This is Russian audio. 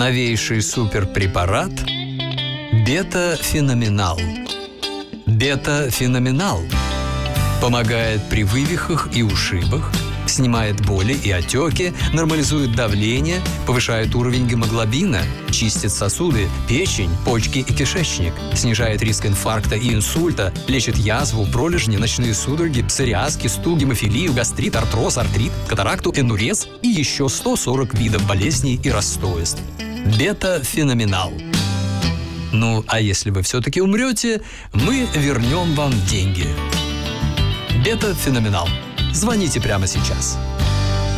новейший суперпрепарат Бета-феноменал. Бета-феноменал помогает при вывихах и ушибах, снимает боли и отеки, нормализует давление, повышает уровень гемоглобина, чистит сосуды, печень, почки и кишечник, снижает риск инфаркта и инсульта, лечит язву, пролежни, ночные судороги, псориаз, кисту, гемофилию, гастрит, артроз, артрит, катаракту, энурез и еще 140 видов болезней и расстройств. Бета-феноменал. Ну, а если вы все-таки умрете, мы вернем вам деньги. Бета-феноменал. Звоните прямо сейчас.